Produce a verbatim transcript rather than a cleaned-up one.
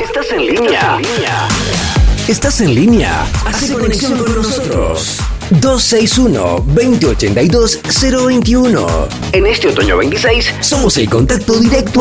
Estás en línea. Estás en línea. Haz conexión con nosotros. dos seis uno, dos cero ocho dos, cero dos uno. En este otoño veintiséis somos el contacto directo